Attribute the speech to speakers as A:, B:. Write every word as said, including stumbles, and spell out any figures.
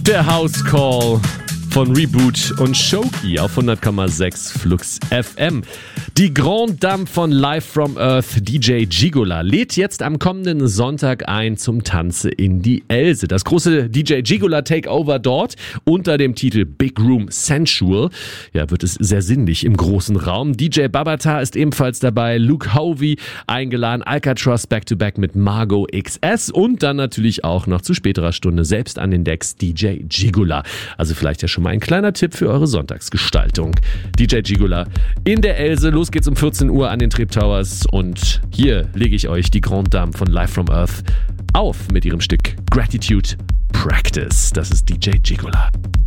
A: Der House Call von Reboot und Shoki auf hundert Komma sechs Flux F M. Die Grande Dame von Live from Earth, D J Gigola, lädt jetzt am kommenden Sonntag ein zum Tanze in die Else. Das große D J Gigola Takeover dort unter dem Titel Big Room Sensual. Ja, wird es sehr sinnlich im großen Raum. D J Babata ist ebenfalls dabei, Luke Hovey eingeladen, Alcatraz Back-to-Back mit Margot X S und dann natürlich auch noch zu späterer Stunde selbst an den Decks D J Gigola. Also vielleicht ja schon mal ein kleiner Tipp für eure Sonntagsgestaltung. D J Gigola in der Else. Los geht's um vierzehn Uhr an den Trip Towers und hier lege ich euch die Grande Dame von Live from Earth auf mit ihrem Stück Gratitude Practice. Das ist D J Gigola.